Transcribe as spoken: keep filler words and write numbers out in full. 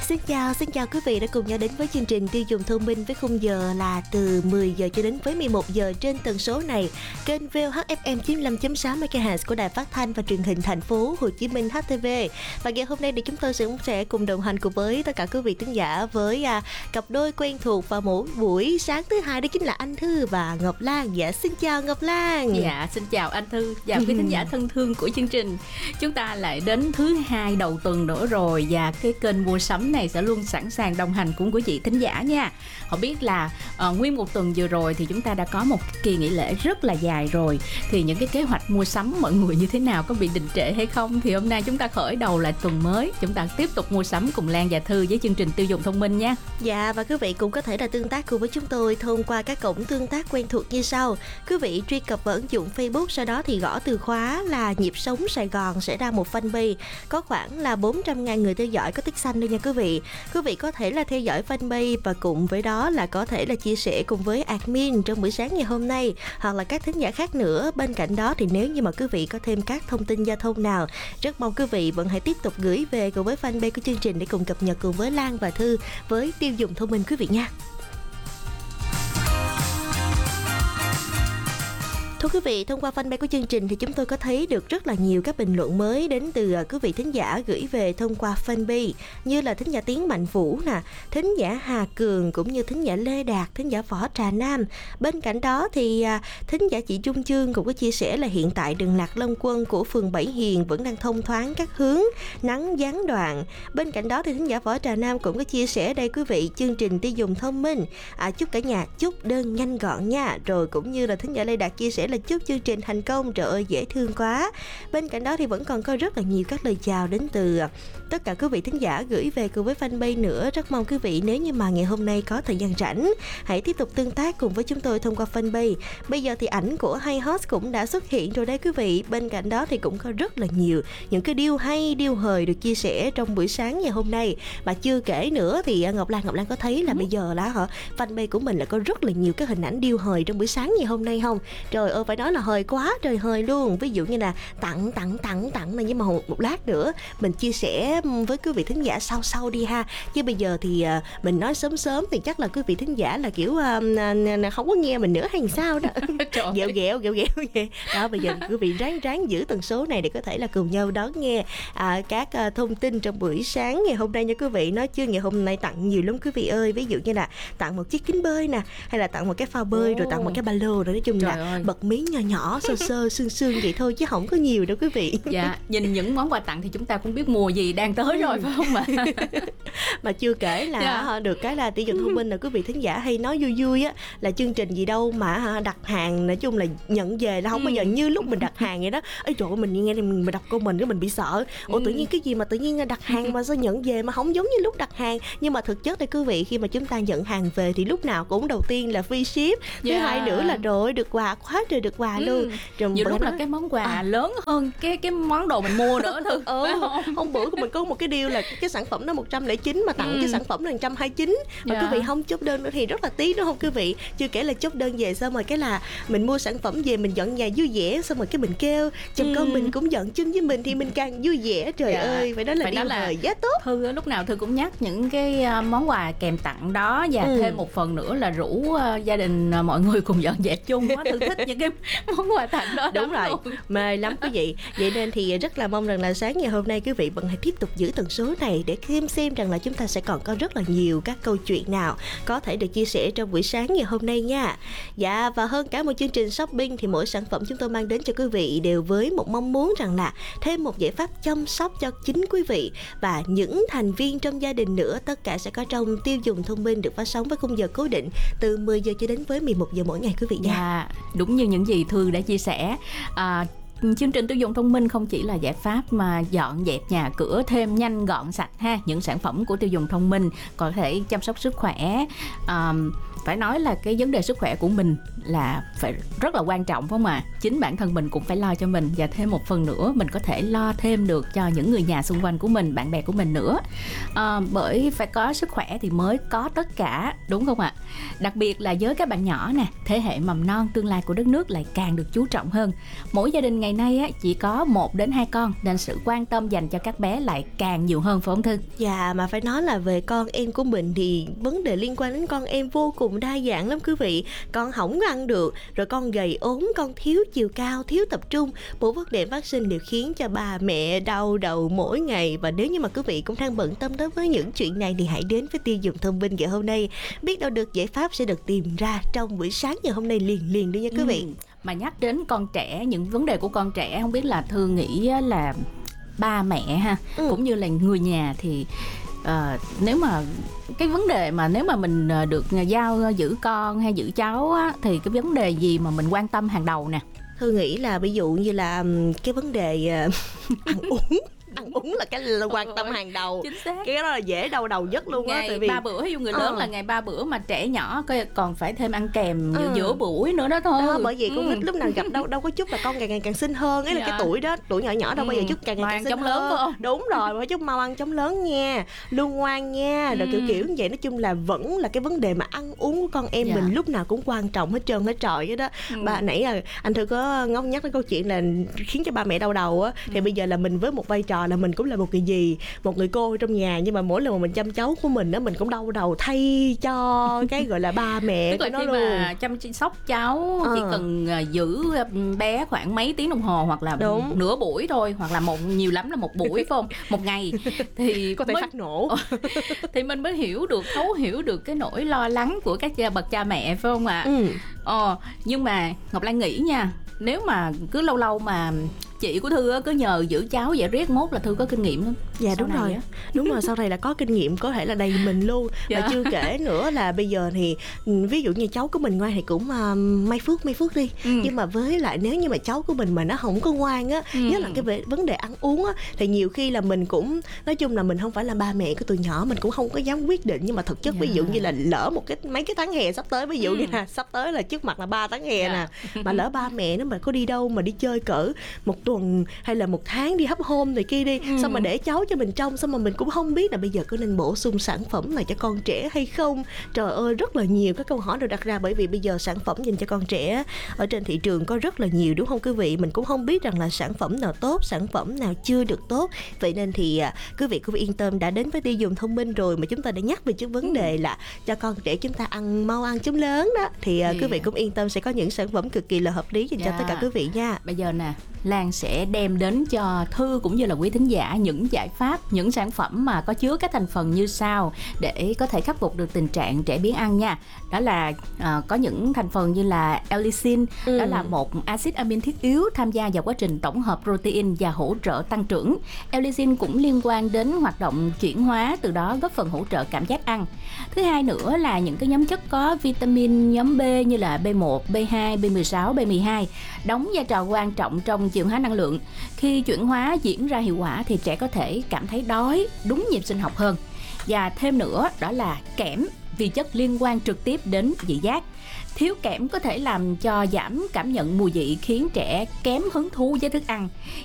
Xin chào, xin chào quý vị đã cùng nhau đến với chương trình Tiêu dùng thông minh với khung giờ là từ mười giờ cho đến với mười một giờ trên tần số này, kênh vê o hát ép em chín mươi lăm chấm sáu mê ga héc của Đài Phát thanh và Truyền hình Thành phố Hồ Chí Minh hát tê vê. Và ngày hôm nay thì chúng tôi sẽ sẽ cùng đồng hành cùng với tất cả quý vị thính giả với à, cặp đôi quen thuộc vào mỗi buổi sáng thứ hai, đó chính là Anh Thư và Ngọc Lan. Dạ xin chào Ngọc Lan. Dạ xin chào anh Thư, chào quý thính giả thân thương của chương trình. Chúng ta lại đến thứ hai đầu tuần nữa rồi, và cái kênh mua sắm này sẽ luôn sẵn sàng đồng hành cùng quý vị thính giả nha. Họ biết là uh, nguyên một tuần vừa rồi thì chúng ta đã có một kỳ nghỉ lễ rất là dài rồi, thì những cái kế hoạch mua sắm mọi người như thế nào, có bị đình trệ hay không, thì hôm nay chúng ta khởi đầu lại tuần mới, chúng ta tiếp tục mua sắm cùng Lan và Thư với chương trình Tiêu dùng thông minh nha. Dạ, và quý vị cũng có thể là tương tác cùng với chúng tôi thông qua các cổng tương tác quen thuộc như sau. Quý vị truy cập vào ứng dụng Facebook, sau đó thì gõ từ khóa là Nhịp Sống Sài Gòn, sẽ ra một fanpage có khoảng là bốn trăm ngàn người theo dõi, có tích xanh luôn nha quý vị. Quý vị có thể là theo dõi fanpage và cùng với đó là có thể là chia sẻ cùng với admin trong buổi sáng ngày hôm nay, hoặc là các thính giả khác nữa. Bên cạnh đó thì nếu như mà quý vị có thêm các thông tin giao thông nào, rất mong quý vị vẫn hãy tiếp tục gửi về cùng với fanpage của chương trình để cùng cập nhật cùng với Lan và Thư với Tiêu dùng thông minh quý vị nha. Thưa quý vị, thông qua fanpage của chương trình thì chúng tôi có thấy được rất là nhiều các bình luận mới đến từ quý vị thính giả gửi về thông qua fanpage, như là thính giả Tiến Mạnh Vũ nè, thính giả Hà Cường, cũng như thính giả Lê Đạt, thính giả Võ Trà Nam. Bên cạnh đó thì thính giả chị Trung Chương cũng có chia sẻ là hiện tại đường Lạc Long Quân của phường Bảy Hiền vẫn đang thông thoáng các hướng, nắng gián đoạn. Bên cạnh đó thì thính giả Võ Trà Nam cũng có chia sẻ đây quý vị, chương trình Tiêu dùng thông minh, à, chúc cả nhà chúc đơn nhanh gọn nha. Rồi cũng như là thính giả Lê Đạt chia sẻ là chúc chương trình thành công, trời ơi dễ thương quá. Bên cạnh đó thì vẫn còn có rất là nhiều các lời chào đến từ tất cả quý vị thính giả gửi về cùng với fanpage nữa. Rất mong quý vị nếu như mà ngày hôm nay có thời gian rảnh, hãy tiếp tục tương tác cùng với chúng tôi thông qua fanpage. Bây giờ thì ảnh của Hay Host cũng đã xuất hiện rồi đấy quý vị. Bên cạnh đó thì cũng có rất là nhiều những cái điều hay, điều hời được chia sẻ trong buổi sáng ngày hôm nay. Mà chưa kể nữa thì Ngọc Lan Ngọc Lan có thấy là ừ. bây giờ là hả, fanpage của mình là có rất là nhiều cái hình ảnh điều hời trong buổi sáng ngày hôm nay không? Trời ơi, phải nói là hời quá trời hời luôn. Ví dụ như là tặng tặng tặng tặng này, nhưng mà một, một lát nữa mình chia sẻ với quý vị thính giả sau sau đi ha. Chứ bây giờ thì uh, mình nói sớm sớm thì chắc là quý vị thính giả là kiểu uh, không có nghe mình nữa hay sao đó. Ghẹo ghẹo ghẹo ghẹo vậy. Đó, bây giờ quý vị ráng ráng giữ tần số này để có thể là cùng nhau đón nghe uh, các uh, thông tin trong buổi sáng ngày hôm nay nha quý vị. Nói chứ ngày hôm nay tặng nhiều lắm quý vị ơi. Ví dụ như là tặng một chiếc kính bơi nè, hay là tặng một cái phao bơi, oh. rồi tặng một cái ba lô, rồi nói chung Trời là ơi. bật mí nhỏ nhỏ sơ sơ sương sương vậy thôi chứ không có nhiều đâu quý vị. Dạ, nhìn những món quà tặng thì chúng ta cũng biết mùa gì đang tới rồi phải không ạ? Mà chưa kể là yeah. được cái là Tiêu dùng thông minh là quý vị thính giả hay nói vui vui á, là chương trình gì đâu mà đặt hàng, nói chung là nhận về là không bao giờ như lúc mình đặt hàng vậy đó. Ê trời ơi, mình nghe mình đọc câu mình cái mình bị sợ. Ủa tự nhiên cái gì mà tự nhiên đặt hàng mà sao nhận về mà không giống như lúc đặt hàng. Nhưng mà thực chất thì quý vị, khi mà chúng ta nhận hàng về thì lúc nào cũng đầu tiên là free ship, thứ yeah. hai nữa là rồi được quà, quá trời được quà ừ. luôn. Rồi nhiều lúc đó, là cái món quà à. lớn hơn cái cái món đồ mình mua nữa thôi. Ừ. Không? Hôm bữa mình có một cái deal là cái sản phẩm nó một trăm lẻ chín mà tặng ừ. cái sản phẩm là một trăm hai mươi chín. Mà yeah. quý vị không chốt đơn nữa thì rất là tiếc đúng không quý vị? Chưa kể là chốt đơn về xong rồi cái là mình mua sản phẩm về mình dọn nhà vui vẻ, xong rồi cái mình kêu chồng ừ. con mình cũng dọn chân với mình thì mình càng vui vẻ. Trời yeah. ơi, phải nói là deal hời giá tốt. Thư lúc nào Thư cũng nhắc những cái món quà kèm tặng đó, và ừ. thêm một phần nữa là rủ uh, gia đình uh, mọi người cùng dọn dẹp chung. Thư thích những cái món quà tặng đó. Đúng rồi, luôn. Mê lắm quý vị. Vậy nên thì rất là mong rằng là sáng ngày hôm nay quý vị vẫn hãy tiếp tục giữ tần số này để xem xem rằng là chúng ta sẽ còn có rất là nhiều các câu chuyện nào có thể được chia sẻ trong buổi sáng ngày hôm nay nha. Dạ, và hơn cả một chương trình shopping thì mỗi sản phẩm chúng tôi mang đến cho quý vị đều với một mong muốn rằng là thêm một giải pháp chăm sóc cho chính quý vị và những thành viên trong gia đình nữa. Tất cả sẽ có trong Tiêu dùng thông minh, được phát sóng với khung giờ cố định từ mười giờ cho đến với mười một giờ mỗi ngày quý vị nha. Dạ, đúng như những gì Thư đã chia sẻ. À, chương trình Tiêu dùng thông minh không chỉ là giải pháp mà dọn dẹp nhà cửa thêm nhanh gọn sạch ha. Những sản phẩm của Tiêu dùng thông minh có thể chăm sóc sức khỏe, um, phải nói là cái vấn đề sức khỏe của mình là phải rất là quan trọng, phải không ạ? Chính bản thân mình cũng phải lo cho mình, và thêm một phần nữa mình có thể lo thêm được cho những người nhà xung quanh của mình, bạn bè của mình nữa. À, bởi phải có sức khỏe thì mới có tất cả, đúng không ạ? Đặc biệt là với các bạn nhỏ nè, thế hệ mầm non, tương lai của đất nước lại càng được chú trọng hơn. Mỗi gia đình ngày nay á, chỉ có một đến hai con, nên sự quan tâm dành cho các bé lại càng nhiều hơn, phải không Thư? Dạ, mà phải nói là về con em của mình thì vấn đề liên quan đến con em vô cùng đa dạng lắm quý vị. Con không ăn được, rồi con gầy ốm, con thiếu chiều cao, thiếu tập trung. Một vấn đề phát sinh đều khiến cho bà mẹ đau đầu mỗi ngày. Và nếu như mà quý vị cũng đang bận tâm đối với những chuyện này thì hãy đến với tiêu dùng thông minh ngày hôm nay. Biết đâu được giải pháp sẽ được tìm ra trong buổi sáng ngày hôm nay liền liền đi nha quý vị. Ừ. Mà nhắc đến con trẻ, những vấn đề của con trẻ, không biết là Thư nghĩ là ba mẹ ha, ừ. cũng như là người nhà thì uh, nếu mà cái vấn đề mà nếu mà mình được giao giữ con hay giữ cháu á, thì cái vấn đề gì mà mình quan tâm hàng đầu nè? Thư nghĩ là ví dụ như là cái vấn đề uh, ăn uống. Ăn uống là cái là quan tâm hàng đầu. Chính xác. Cái đó là dễ đau đầu nhất luôn á. Ngày ba bữa, ví dụ người lớn ờ. là ngày ba bữa, mà trẻ nhỏ còn phải thêm ăn kèm ờ. giữa buổi nữa đó thôi. Đó, bởi vì con nít ừ. lúc nào gặp đâu đâu có chút là con càng ngày càng xinh hơn ấy, dạ. là cái tuổi đó, tuổi nhỏ nhỏ đâu ừ. bao giờ chút càng ngày càng xinh hơn. Lớn không? Đúng rồi, mà chút mau ăn chóng lớn nha, luôn ngoan nha, rồi ừ. kiểu kiểu như vậy. Nói chung là vẫn là cái vấn đề mà ăn uống của con em dạ. mình lúc nào cũng quan trọng hết trơn hết trọi vậy đó. Ừ. Bà nãy là anh Thư có ngóc nhắc đến câu chuyện là khiến cho ba mẹ đau đầu á, thì ừ. bây giờ là mình với một vai trò là mình cũng là một người gì, một người cô trong nhà, nhưng mà mỗi lần mà mình chăm cháu của mình á, mình cũng đau đầu thay cho cái gọi là ba mẹ của nó luôn. Mà chăm sóc cháu à. chỉ cần giữ bé khoảng mấy tiếng đồng hồ, hoặc là Đúng. nửa buổi thôi, hoặc là một nhiều lắm là một buổi phải không, một ngày thì có thể mới... phát nổ thì mình mới hiểu được, thấu hiểu được cái nỗi lo lắng của các bậc cha mẹ, phải không ạ? Ừ. Ờ, nhưng mà Ngọc Lan nghĩ nha, nếu mà cứ lâu lâu mà chị của Thư cứ nhờ giữ cháu vậy riết, mốt là Thư có kinh nghiệm lắm. Dạ sau đúng rồi á. Đúng rồi, sau này là có kinh nghiệm, có thể là đầy mình luôn. Dạ. Và chưa kể nữa là bây giờ thì ví dụ như cháu của mình ngoan thì cũng uh, may phước may phước đi. Ừ. Nhưng mà với lại nếu như mà cháu của mình mà nó không có ngoan á, ừ. nhất là cái vấn đề ăn uống á, thì nhiều khi là mình cũng, nói chung là mình không phải là ba mẹ của tụi nhỏ, mình cũng không có dám quyết định. Nhưng mà thực chất dạ. ví dụ như là lỡ một cái mấy cái tháng hè sắp tới, ví dụ ừ. như là sắp tới là trước mặt là ba tháng hè dạ. nè, mà lỡ ba mẹ nó mà có đi đâu mà đi chơi cỡ một tuần hay là một tháng, đi hấp home này kia đi, ừ. xong mà để cháu cho mình trông, xong mà mình cũng không biết là bây giờ có nên bổ sung sản phẩm này cho con trẻ hay không. Trời ơi, rất là nhiều các câu hỏi được đặt ra, bởi vì bây giờ sản phẩm dành cho con trẻ ở trên thị trường có rất là nhiều, đúng không quý vị? Mình cũng không biết rằng là sản phẩm nào tốt, sản phẩm nào chưa được tốt. Vậy nên thì à, quý vị cũng yên tâm, đã đến với tiêu dùng thông minh rồi mà chúng ta đã nhắc về chút vấn đề là cho con trẻ chúng ta ăn mau ăn chấm lớn đó, thì à, yeah. quý vị cũng yên tâm, sẽ có những sản phẩm cực kỳ là hợp lý dành yeah. cho tất cả quý vị nha. Bây giờ nè, Lan sẽ đem đến cho Thư cũng như là quý thính giả những giải pháp, những sản phẩm mà có chứa các thành phần như sau để có thể khắc phục được tình trạng trẻ biếng ăn nha. Đó là uh, có những thành phần như là L-lysine, ừ. đó là một axit amin thiết yếu tham gia vào quá trình tổng hợp protein và hỗ trợ tăng trưởng. L-lysine cũng liên quan đến hoạt động chuyển hóa, từ đó góp phần hỗ trợ cảm giác ăn. Thứ hai nữa là những cái nhóm chất có vitamin nhóm B như là B một, B hai, B mười sáu, B mười hai đóng vai trò quan trọng trong chuyển hóa năng lượng. Khi chuyển hóa diễn ra hiệu quả thì trẻ có thể cảm thấy đói đúng nhịp sinh học hơn. Và thêm nữa đó là kẽm, vì chất liên quan trực tiếp đến vị giác. Thiếu kẽm có thể làm cho giảm cảm nhận mùi vị, khiến trẻ kém hứng thú với thức ăn.